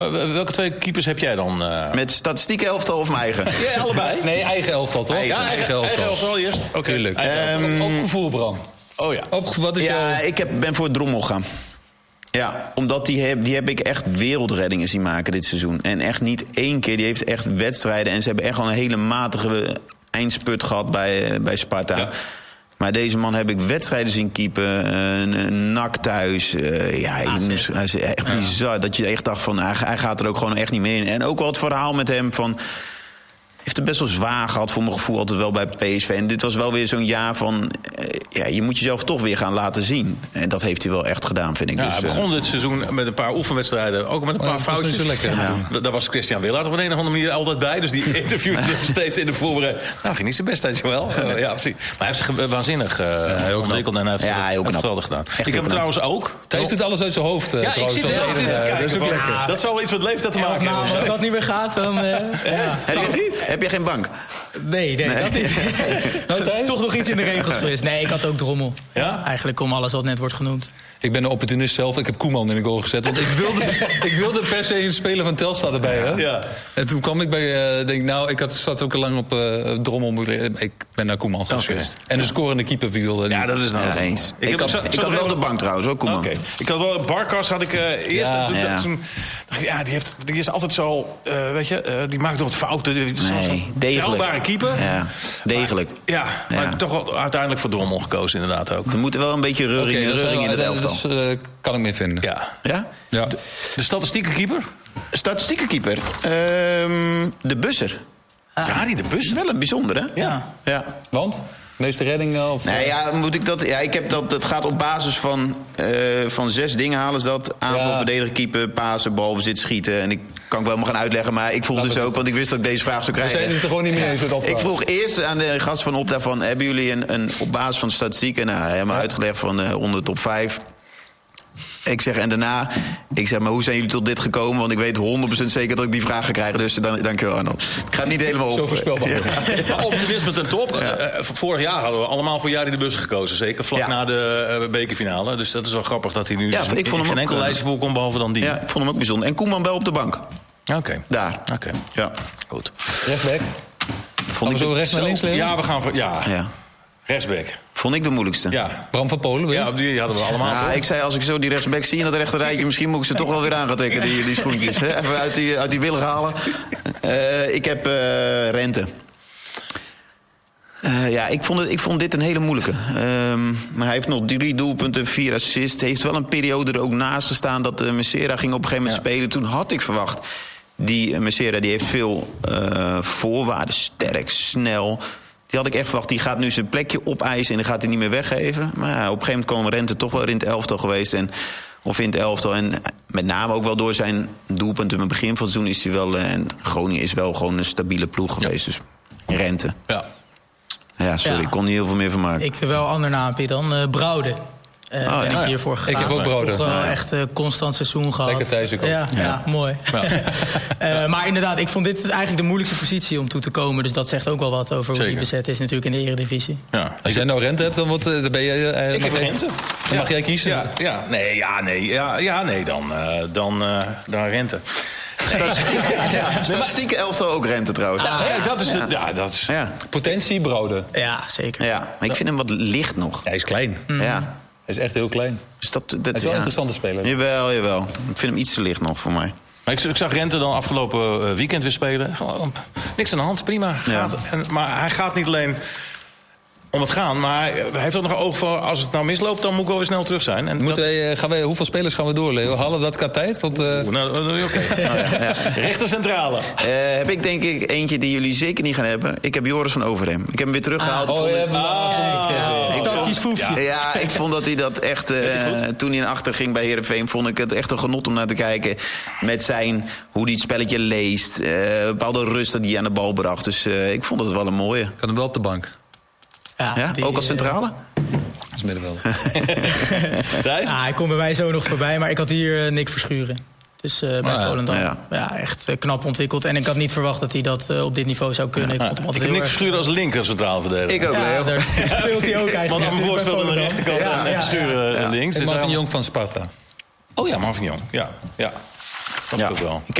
Welke 2 keepers heb jij dan? Met statistieke elftal of mijn eigen? Ja, allebei. Nee, eigen elftal, toch? Eigen elftal eerst. Okay. Tuurlijk. Op gevoel, Bram. Oh ja. Wat is ik ben voor Drommel gaan. Ja, omdat die heb ik echt wereldreddingen zien maken dit seizoen. En echt niet 1 keer. Die heeft echt wedstrijden. En ze hebben echt al een hele matige eindspurt gehad bij Sparta. Ja. Maar deze man heb ik wedstrijden zien keepen. NAC thuis. Hij is echt bizar. Dat je echt dacht van, hij gaat er ook gewoon echt niet meer in. En ook wel het verhaal met hem van... heeft het best wel zwaar gehad voor mijn gevoel altijd wel bij PSV. En dit was wel weer zo'n jaar van... je moet jezelf toch weer gaan laten zien. En dat heeft hij wel echt gedaan, vind ik. Ja, dus, hij begon dit seizoen met een paar oefenwedstrijden. Ook met een paar foutjes. Lekker. Ja. Daar was Christian Willaert op een of andere manier altijd bij. Dus die interviewde hem steeds in de voorbereiding. Nou, ging niet zijn best, Joël. Ja, precies. Maar hij heeft zich waanzinnig ontwikkeld. En hij heeft het geweldig gedaan. Echt ik heb hem trouwens ook. Thijs doet alles uit zijn hoofd. Ja, ik zit er dat is ook lekker. Dat zal wel iets met leeftijd te maken hebben. Als dat niet meer gaat, dan... heb je geen bank? Nee, dat niet. Toch nog iets in de regels geweest. Nee, ik had ook Drommel. Ja? Eigenlijk om alles wat net wordt genoemd. Ik ben een opportunist zelf. Ik heb Koeman in de goal gezet. Want ik wilde per se een speler van Telstar erbij. Hè? Ja. En toen kwam ik bij... zat ook al lang op Drommel. Ik ben naar Koeman geswitcht. En de scorende keeper wilde niet. Ja, dat is nou eens. Ik had wel de bank trouwens, ook Koeman. Okay. Ik had wel... Barkas had ik eerst... Die is altijd zo... die maakt toch wat fouten. Nee, degelijk. Een keeper. Ja, degelijk. Maar ik heb toch wel uiteindelijk voor Drommel gekozen inderdaad ook. Er moet wel een beetje reuring in het elftal. Dus kan ik meer vinden. Ja? De statistieke keeper? Statistieke keeper? De Busser. Ja, de Busser. Wel een bijzonder, hè? Ja. Want? Meeste reddingen? Of... Nee, moet ik dat... Ja, ik heb dat... Het gaat op basis van 6 dingen halen ze dat. Aanval, verdedigen, keeper, pasen, balbezit, schieten. En ik kan wel maar gaan uitleggen, maar ik vroeg dus ook... want ik wist dat ik deze vraag zou krijgen. We zijn het er gewoon niet mee eens met opdracht. Ik vroeg eerst aan de gast van Opta van... hebben jullie een op basis van de statistieken... Nou, hij heeft me uitgelegd van onder de top 5... Ik zeg, en daarna, maar hoe zijn jullie tot dit gekomen? Want ik weet 100% zeker dat ik die vraag ga krijgen. Dus dankjewel, Arnold. Ik ga het niet helemaal op. Zo voorspelbaar. Ja. Optimisme ten top. Vorig jaar hadden we allemaal voor Jari de Busser gekozen. Zeker vlak na de bekerfinale. Dus dat is wel grappig dat hij nu ik vond hem geen enkel lijstje voorkomt behalve dan die. Ja, ik vond hem ook bijzonder. En Koeman wel op de bank. Oké. Daar. Oké. Ja. Goed. Rechtsback. Vond ik zo rechts naar links liggen? Ja, we gaan voor... Ja. Rechtsback. Vond ik de moeilijkste. Ja. Bram van Polen weer? Ja, die hadden we allemaal. Ja, ik zei, als ik zo die rechtsback zie in dat rechterrijtje... misschien moet ik ze toch wel weer aan gaan trekken, die schoentjes. Hè? Even uit die willen halen. Ik heb Rente. Ik vond dit een hele moeilijke. Maar hij heeft nog 3 doelpunten, 4 assists. Heeft wel een periode er ook naast gestaan... dat Messera ging op een gegeven moment spelen. Toen had ik verwacht... Die Messera die heeft veel voorwaarden. Sterk, snel... Die had ik echt verwacht, die gaat nu zijn plekje opeisen... en die gaat hij niet meer weggeven. Maar op een gegeven moment kwam Rente toch wel in het elftal geweest. Of in het elftal. En met name ook wel door zijn doelpunten... in het begin van het seizoen is hij wel... en Groningen is wel gewoon een stabiele ploeg geweest. Dus Rente. Ja, sorry, ik kon niet heel veel meer van maken. Ik wel ander naampje dan. Brouwde. Ben ik hiervoor gegaan. Ik heb ook Brouwde. Toch echt constant seizoen gehad. Lekker Thijs ook. Ja, mooi. Ja. Maar inderdaad, ik vond dit eigenlijk de moeilijkste positie om toe te komen. Dus dat zegt ook wel wat over hoe die bezet is natuurlijk in de Eredivisie. Ja. Als jij nou Rente hebt, dan ben je... ik heb Rente. Dan mag jij kiezen. Dan Rente. Statistieke elftal ook Rente trouwens. Kijk, dat is... Potentie Brouwde. Ja, zeker. Ja, maar ik vind hem wat licht nog. Hij is klein. Ja. Hij is echt heel klein. Dus hij is wel een interessante speler. Jawel. Ik vind hem iets te licht nog voor mij. Maar ik zag Rente dan afgelopen weekend weer spelen. Gewoon, niks aan de hand, prima. Maar hij gaat niet alleen om het gaan. Maar hij heeft ook nog oog voor... als het nou misloopt, dan moet ik wel weer snel terug zijn. En hoeveel spelers gaan we door, Leo? Halen we dat qua tijd? Want, rechter centrale. Heb ik denk ik eentje die jullie zeker niet gaan hebben. Ik heb Joris van Overhem. Ik heb hem weer teruggehaald. Ik vond dat hij dat echt... toen hij naar achter ging bij Heerenveen... vond ik het echt een genot om naar te kijken. Met hoe hij het spelletje leest. Bepaalde rust dat hij aan de bal bracht. Dus ik vond dat wel een mooie. Kan hem wel op de bank. Ja, ook als centrale? Als middenvelder. Thijs? Hij komt bij mij zo nog voorbij, maar ik had hier Nick Verschuren. Dus bij Volendam. Ja, echt knap ontwikkeld. En ik had niet verwacht dat hij dat op dit niveau zou kunnen. Ik heb Nick Verschuren als linker centraal verdediger. Ik ook, Leo. Daar speelt hij ook eigenlijk. Want aan mijn voorspel aan de rechterkant en Nick Verschuren links. En Marvin Jong van Sparta. Oh ja, Marvin Jong. Ja. Dat ook wel.